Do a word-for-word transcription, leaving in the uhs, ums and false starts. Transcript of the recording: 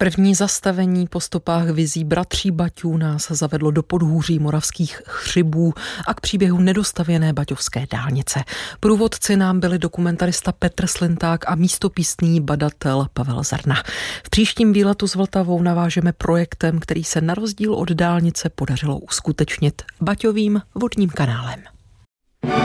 První zastavení po stopách vizí bratří Baťů nás zavedlo do podhůří moravských Chřibů a k příběhu nedostavěné baťovské dálnice. Průvodci nám byli dokumentarista Petr Slinták a místopístný badatel Pavel Zrna. V příštím výletu s Vltavou navážeme projektem, který se na rozdíl od dálnice podařilo uskutečnit Baťovým vodním kanálem.